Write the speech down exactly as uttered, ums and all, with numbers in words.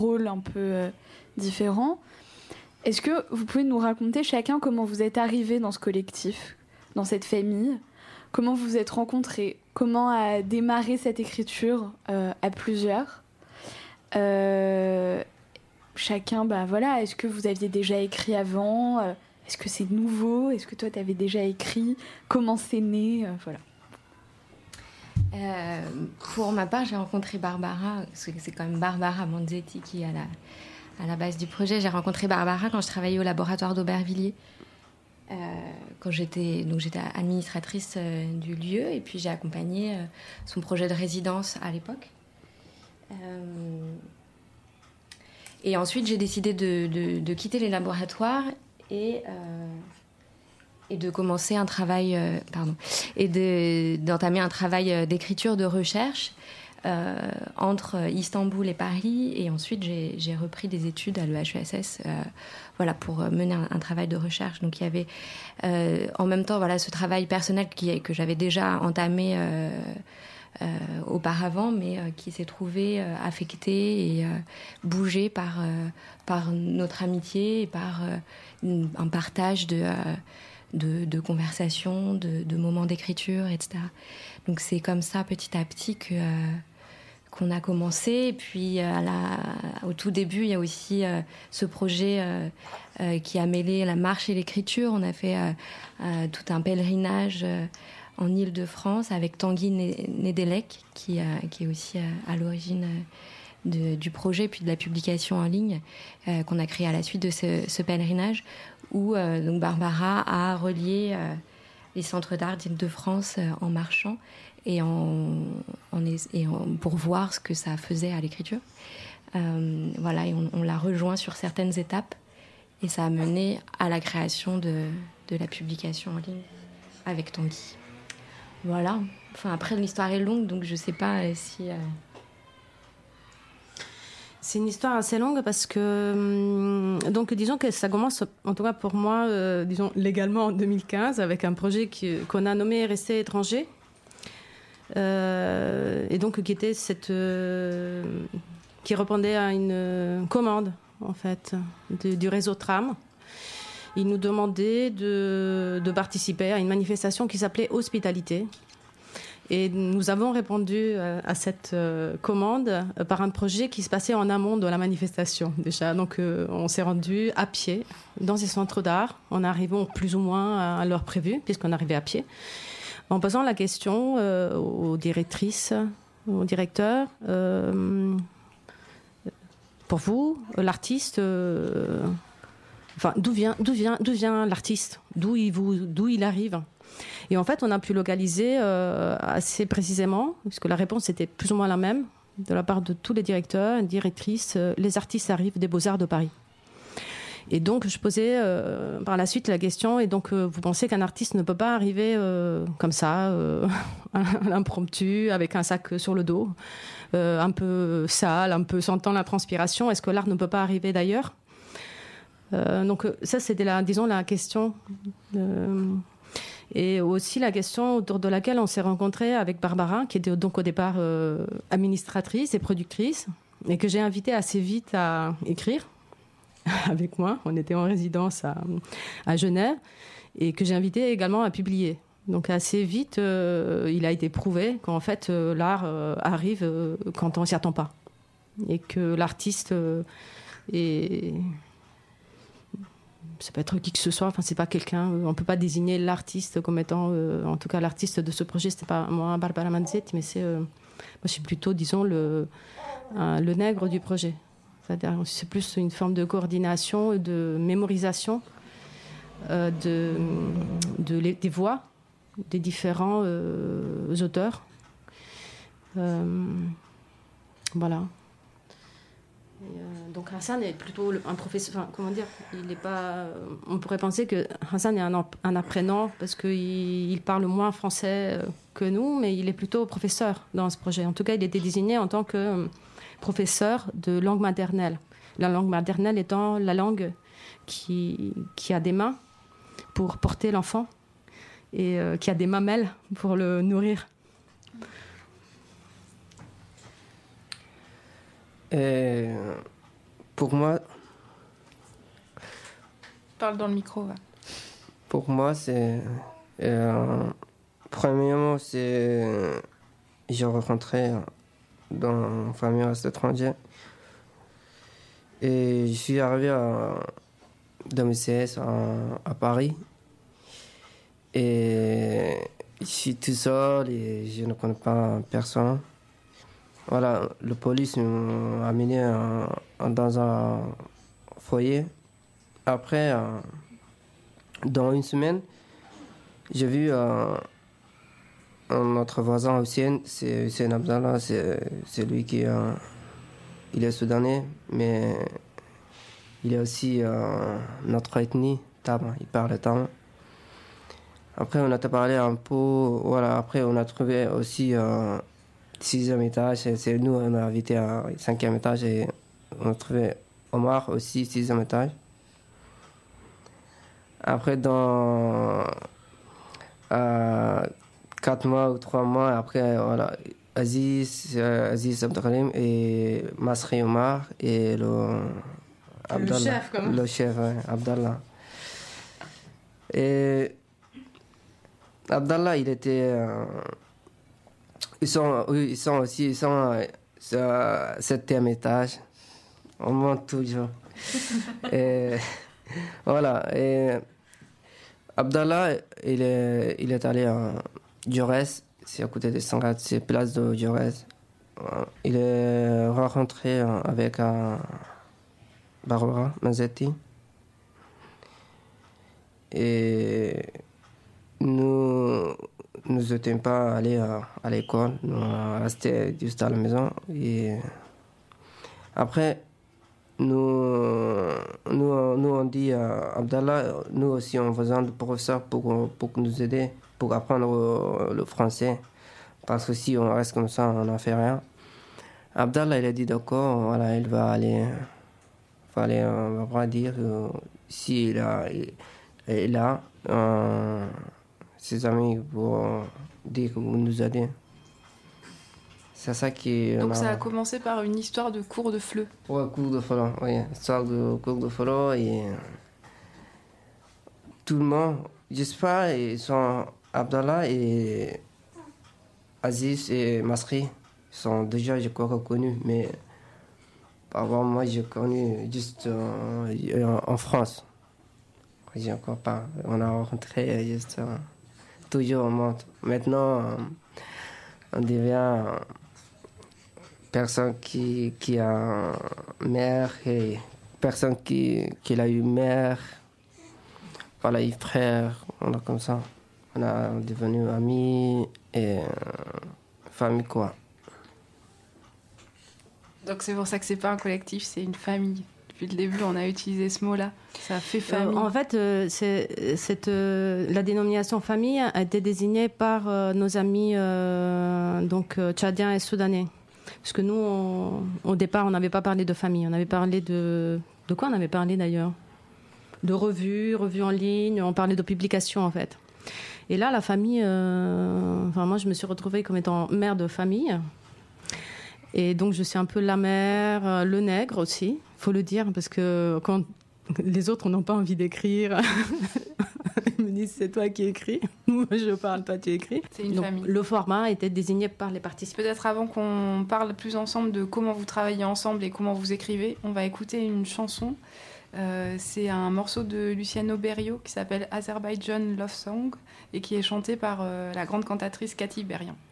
rôles un peu euh, différents. Est-ce que vous pouvez nous raconter chacun comment vous êtes arrivés dans ce collectif, dans cette famille, comment vous vous êtes rencontrés, comment a démarré cette écriture euh, à plusieurs euh, chacun, bah voilà, est-ce que vous aviez déjà écrit avant euh, est-ce que c'est nouveau? Est-ce que toi, tu avais déjà écrit? Comment c'est né? euh, Voilà. Euh, pour ma part, j'ai rencontré Barbara, parce que c'est quand même Barbara Manzetti qui est à la, à la base du projet. J'ai rencontré Barbara quand je travaillais au laboratoire d'Aubervilliers, euh, quand j'étais, donc j'étais administratrice euh, du lieu, et puis j'ai accompagné euh, son projet de résidence à l'époque. Euh, et ensuite, j'ai décidé de, de, de quitter les laboratoires et... Euh, et de commencer un travail, euh, pardon, et de, d'entamer un travail d'écriture, de recherche euh, entre Istanbul et Paris. Et ensuite, j'ai, j'ai repris des études à l'E H E S S, euh, voilà, pour mener un, un travail de recherche. Donc, il y avait euh, en même temps, voilà, ce travail personnel qui, que j'avais déjà entamé euh, euh, auparavant, mais euh, qui s'est trouvé euh, affecté et euh, bougé par, euh, par notre amitié et par euh, un partage de... Euh, De, de conversations, de, de moments d'écriture, et cetera. Donc c'est comme ça, petit à petit, que, euh, qu'on a commencé. Et puis à la, au tout début, il y a aussi euh, ce projet euh, euh, qui a mêlé la marche et l'écriture. On a fait euh, euh, tout un pèlerinage euh, en Île-de-France avec Tanguy Nedelec, qui, euh, qui est aussi euh, à l'origine euh, de, du projet, puis de la publication en ligne euh, qu'on a créé à la suite de ce, ce pèlerinage, où euh, donc Barbara a relié euh, les centres d'art d'Île-de-France euh, en marchant et, en, en, et en, pour voir ce que ça faisait à l'écriture. Euh, voilà, et on, on l'a rejoint sur certaines étapes et ça a mené à la création de, de la publication en ligne avec Tanguy. Voilà. Enfin, après, l'histoire est longue, donc je ne sais pas si... Euh... C'est une histoire assez longue parce que, donc disons que ça commence, en tout cas pour moi, euh, disons légalement en deux mille quinze, avec un projet qui, qu'on a nommé Rester étranger, euh, et donc qui était cette, euh, qui répondait à une commande en fait de, du réseau Tram. Il nous demandait de, de participer à une manifestation qui s'appelait Hospitalité. Et nous avons répondu à cette commande par un projet qui se passait en amont de la manifestation déjà. Donc euh, on s'est rendu à pied dans ces centres d'art, en arrivant plus ou moins à l'heure prévue, puisqu'on arrivait à pied, en posant la question euh, aux directrices, aux directeurs, euh, pour vous, l'artiste, euh, enfin d'où vient, d'où vient, d'où vient l'artiste, d'où il, vous, d'où il arrive. Et en fait, on a pu localiser euh, assez précisément, puisque la réponse était plus ou moins la même, de la part de tous les directeurs et directrices, euh, les artistes arrivent des Beaux-Arts de Paris. Et donc, je posais euh, par la suite la question, et donc, euh, vous pensez qu'un artiste ne peut pas arriver euh, comme ça, euh, à l'impromptu, avec un sac sur le dos, euh, un peu sale, un peu sentant la transpiration, est-ce que l'art ne peut pas arriver d'ailleurs? euh, Donc, ça, c'était, la, disons, la question... Euh, Et aussi la question autour de laquelle on s'est rencontrés avec Barbara, qui était donc au départ euh, administratrice et productrice, et que j'ai invitée assez vite à écrire avec moi. On était en résidence à, à Genève, et que j'ai invitée également à publier. Donc assez vite, euh, il a été prouvé qu'en fait, euh, l'art euh, arrive euh, quand on s'y attend pas. Et que l'artiste euh, est... ça peut être qui que ce soit, enfin c'est pas quelqu'un, on peut pas désigner l'artiste comme étant, euh, en tout cas l'artiste de ce projet, c'était pas moi, Barbara Manzetti, mais c'est, euh, moi je suis plutôt, disons, le, euh, le nègre du projet. C'est-à-dire, c'est plus une forme de coordination, de mémorisation euh, de, de, de, des voix des différents euh, auteurs. Euh, voilà. Et euh, donc Hassan est plutôt un professeur, enfin, comment dire, il est pas, on pourrait penser que Hassan est un, un apprenant parce qu'il il parle moins français que nous, mais il est plutôt professeur dans ce projet. En tout cas, il était désigné en tant que professeur de langue maternelle. La langue maternelle étant la langue qui, qui a des mains pour porter l'enfant et euh, qui a des mamelles pour le nourrir. Euh, pour moi, Parle dans le micro, va. pour moi, c'est... euh, premièrement, c'est... J'ai rencontré dans une famille étrangère. Et je suis arrivé à, dans mes C S à, à Paris. Et je suis tout seul et je ne connais pas personne. Voilà, la police m'a amené à- à- dans un foyer. Après, euh, dans une semaine, j'ai vu euh, un autre voisin, Hussein, c'est Hussein Abdallah, c'est, c'est lui qui euh, il est soudanais, mais il est aussi euh, notre ethnie, Tama, il parle Tama. Après, on a parlé un peu, voilà, après on a trouvé aussi un euh, sixième étage, c'est, c'est nous, on a habité à cinquième étage et on a trouvé Omar aussi, sixième étage. Après, dans euh, quatre mois ou trois mois, après, voilà, Aziz, euh, Aziz Abdelkarim et Masri Omar et le, Le chef, quand même. le chef, ouais, Abdallah. Et Abdallah, il était. Euh, ils, sont, oui, ils sont aussi ils sont, euh, sur le septième étage. On monte toujours. Et voilà. Et Abdallah, il est, il est allé à Jaurès, c'est à côté de Sangat, c'est place de Jaurès. Il est rencontré avec euh, Barbara Mazzetti. Et nous nous n'étions pas allés à, à l'école, nous on restait juste à la maison. Et après, nous, nous, nous on dit à Abdallah, nous aussi on besoin de professeurs pour, pour nous aider, pour apprendre le français. Parce que si on reste comme ça, on n'en fait rien. Abdallah, il a dit d'accord, voilà, il va aller, va aller on va dire que s'il a, il, il a euh, ses amis pour dire que vous nous aidez. C'est ça qui... Donc a... ça a commencé par une histoire de cours de F L E. Ouais, cours de F L E, oui, histoire de cours de F L E et tout le monde, j'espère, ils sont Abdallah et Aziz et Masri, ils sont déjà, je crois, reconnus, mais avant moi, j'ai connu juste euh, en France. J'ai encore pas, on a rencontré juste euh, toujours au monde. Maintenant, euh, on devient euh, personne qui, qui a mère et personne qui, qui a eu mère, voilà, eu frère, on a comme ça. On a devenu amis et euh, famille, quoi. Donc c'est pour ça que c'est pas un collectif, c'est une famille. Depuis le début, on a utilisé ce mot-là. Ça fait famille. Euh, en fait, euh, c'est, cette, euh, la dénomination famille a été désignée par euh, nos amis euh, donc, euh, tchadiens et soudanais. Parce que nous, on, au départ, on n'avait pas parlé de famille. On avait parlé de... De quoi on avait parlé d'ailleurs ? De revues, revues en ligne. On parlait de publications, en fait. Et là, la famille... Euh, enfin, moi, je me suis retrouvée comme étant mère de famille. Et donc, je suis un peu la mère, le nègre aussi, il faut le dire, parce que quand les autres n'ont pas envie d'écrire, ils me disent c'est toi qui écris. Moi, je parle, toi tu écris. C'est une donc, famille. Le format a été désigné par les participants. Peut-être avant qu'on parle plus ensemble de comment vous travaillez ensemble et comment vous écrivez, on va écouter une chanson. Euh, c'est un morceau de Luciano Berio qui s'appelle Azerbaijan Love Song et qui est chanté par euh, la grande cantatrice Cathy Berrien.